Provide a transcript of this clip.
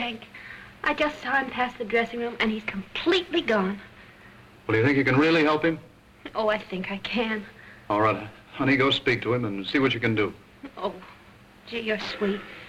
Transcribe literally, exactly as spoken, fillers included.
Frank. I just saw him pass the dressing room, and he's completely gone. Well, do you think you can really help him? Oh, I think I can. All right. Honey, go speak to him and see what you can do. Oh, gee, you're sweet.